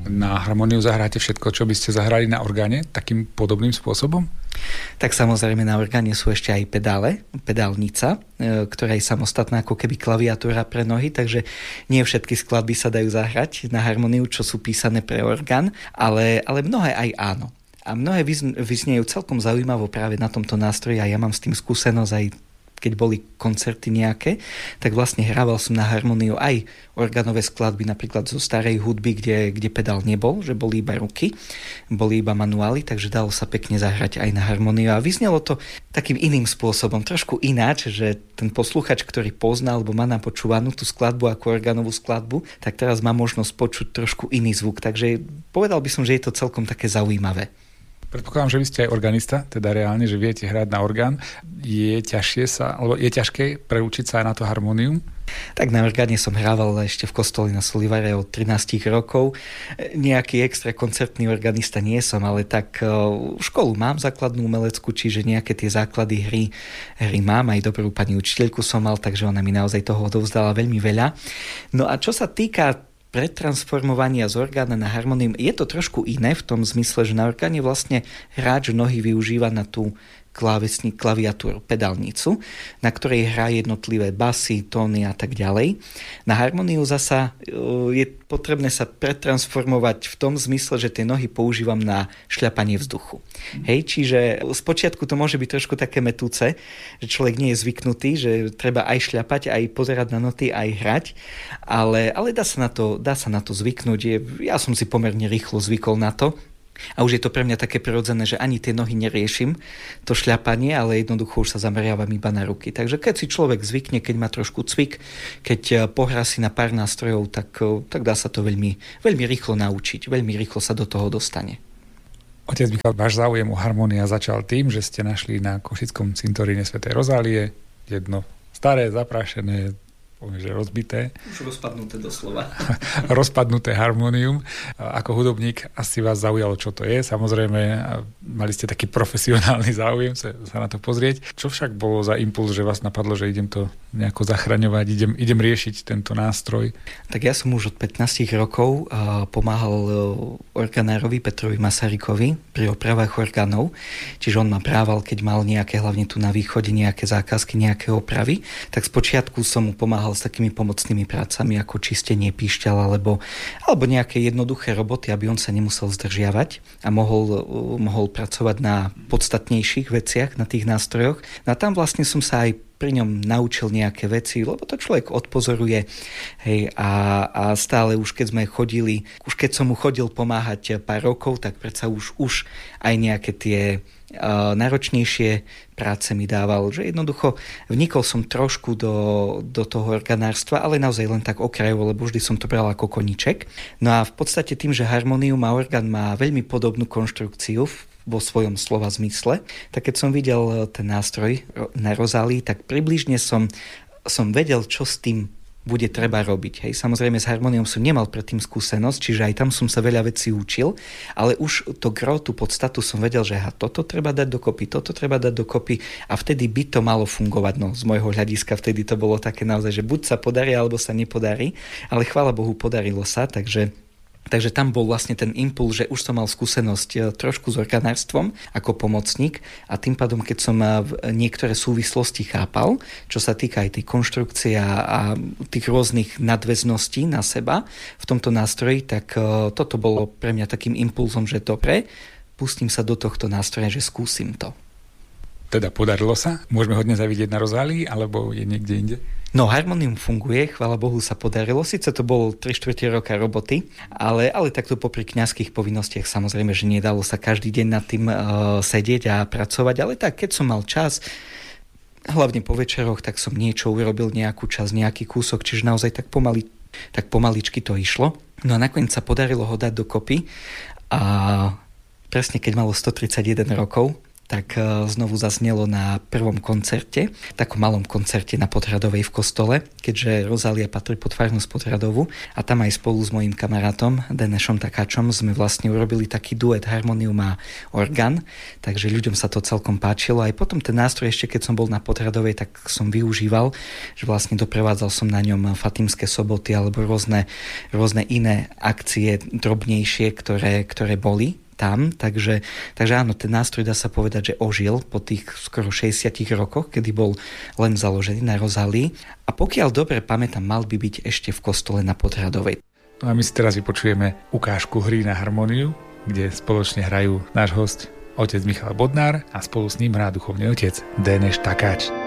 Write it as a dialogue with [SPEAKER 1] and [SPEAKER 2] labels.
[SPEAKER 1] Na harmóniu zahráte všetko, čo by ste zahrali na orgáne, takým podobným spôsobom?
[SPEAKER 2] Tak samozrejme na orgáne sú ešte aj pedálnica, ktorá je samostatná ako keby klaviatúra pre nohy, takže nie všetky skladby sa dajú zahrať na harmóniu, čo sú písané pre orgán, ale mnohé aj áno. A mnohé vyzniejú celkom zaujímavo práve na tomto nástroji a ja mám s tým skúsenosť aj keď boli koncerty nejaké, tak vlastne hrával som na harmóniu aj orgánové skladby, napríklad zo starej hudby, kde pedál nebol, že boli iba ruky, boli iba manuály, takže dalo sa pekne zahrať aj na harmóniu a vyznelo to takým iným spôsobom, trošku ináč, že ten posluchač, ktorý pozná alebo má napočúvanú tú skladbu ako orgánovú skladbu, tak teraz má možnosť počuť trošku iný zvuk, takže povedal by som, že je to celkom také zaujímavé.
[SPEAKER 1] Predpokladám, že vy ste aj organista, teda reálne, že viete hrať na orgán. Je ťažké preučiť sa aj na to harmónium?
[SPEAKER 2] Tak na orgáne som hrával ešte v kostole na Solivare od 13 rokov. Nejaký extra koncertný organista nie som, ale tak školu mám základnú umeleckú, čiže nejaké tie základy hry mám. Aj dobrú pani učiteľku som mal, takže ona mi naozaj toho odovzdala veľmi veľa. No a čo sa týka pretransformovania z orgána na harmónium, je to trošku iné v tom zmysle, že na orgáne vlastne hráč nohy využíva na tú klaviatúru, pedálnicu, na ktorej hrá jednotlivé basy, tóny a tak ďalej. Na harmóniu zasa je potrebné sa pretransformovať v tom zmysle, že tie nohy používam na šľapanie vzduchu. Hej, čiže spočiatku to môže byť trošku také metúce, že človek nie je zvyknutý, že treba aj šľapať, aj pozerať na noty, aj hrať, ale dá sa na to zvyknúť. Ja som si pomerne rýchlo zvykol na to. A už je to pre mňa také prirodzené, že ani tie nohy neriešim, to šľapanie, ale jednoducho už sa zameriavam iba na ruky. Takže keď si človek zvykne, keď má trošku cvik, keď pohrá si na pár nástrojov, tak dá sa to veľmi, veľmi rýchlo naučiť, veľmi rýchlo sa do toho dostane.
[SPEAKER 1] Otec Michal, váš záujem o harmónia začal tým, že ste našli na Košickom cintoríne svätej Rozálie jedno staré, zaprášené, poviem, že rozbité.
[SPEAKER 2] Už rozpadnuté doslova.
[SPEAKER 1] Rozpadnuté harmónium. Ako hudobník asi vás zaujalo, čo to je. Samozrejme, mali ste taký profesionálny záujem sa na to pozrieť. Čo však bolo za impuls, že vás napadlo, že idem to nejako zachraňovať, idem riešiť tento nástroj?
[SPEAKER 2] Tak ja som už od 15 rokov pomáhal organárovi Petrovi Masarykovi pri opravách orgánov. Čiže on ma prával, keď mal nejaké, hlavne tu na východe, nejaké zákazky, nejaké opravy. Tak spočiatku som mu pomáhal s takými pomocnými prácami ako čistenie píšťal alebo nejaké jednoduché roboty, aby on sa nemusel zdržiavať a mohol pracovať na podstatnejších veciach, na tých nástrojoch. No a tam vlastne som sa aj pri ňom naučil nejaké veci, lebo to človek odpozoruje. Hej, a stále už keď som mu chodil pomáhať pár rokov, tak predsa už aj nejaké tie náročnejšie práce mi dával, že jednoducho vnikol som trošku do toho organárstva, ale naozaj len tak okrajovo, lebo vždy som to bral ako koníček. No a v podstate tým, že harmónium a orgán má veľmi podobnú konštrukciu vo svojom slova zmysle, tak keď som videl ten nástroj na Rozálii, tak približne som vedel, čo s tým bude treba robiť. Hej. Samozrejme s harmóniom som nemal predtým skúsenosť, čiže aj tam som sa veľa vecí učil, ale už tú podstatu som vedel, že toto treba dať dokopy a vtedy by to malo fungovať. No, z môjho hľadiska vtedy to bolo také naozaj, že buď sa podarí, alebo sa nepodarí, ale chvála Bohu, podarilo sa, Takže tam bol vlastne ten impuls, že už som mal skúsenosť trošku s organárstvom ako pomocník a tým pádom, keď som niektoré súvislosti chápal, čo sa týka aj tej konštrukcie a tých rôznych nadväzností na seba v tomto nástroji, tak toto bolo pre mňa takým impulzom, že dobre, pustím sa do tohto nástroja, že skúsim to.
[SPEAKER 1] Teda podarilo sa? Môžeme ho dnes vidieť na Rozálii, alebo je niekde inde?
[SPEAKER 2] No, harmónium funguje, chvála Bohu sa podarilo. Sice to bolo 3/4 roka roboty, ale takto popri kňazských povinnostiach samozrejme, že nedalo sa každý deň nad tým sedieť a pracovať, ale tak, keď som mal čas, hlavne po večeroch, tak som niečo urobil, nejakú časť, nejaký kúsok, čiže naozaj tak pomaličky to išlo. No a nakoniec sa podarilo ho dať dokopy a presne keď malo 131 rokov, tak znovu zaznelo na prvom koncerte, takom malom koncerte na Podhradovej v kostole, keďže Rozália patrí pod farnosť Podhradovu a tam aj spolu s mojím kamarátom Denešom Takáčom sme vlastne urobili taký duet harmonium a orgán, takže ľuďom sa to celkom páčilo. Aj potom ten nástroj ešte keď som bol na Podhradovej, tak som využíval, že vlastne doprevádzal som na ňom Fatimské soboty alebo rôzne iné akcie drobnejšie, ktoré boli tam, takže áno, ten nástroj dá sa povedať, že ožil po tých skoro 60 rokoch, kedy bol len založený na Rozálii a pokiaľ dobre pamätám, mal by byť ešte v kostole na Podhradovej.
[SPEAKER 1] No a my si teraz vypočujeme ukážku hry na harmóniu, kde spoločne hrajú náš hosť otec Michal Bodnár a spolu s ním hrá duchovný otec Deneš Takáč.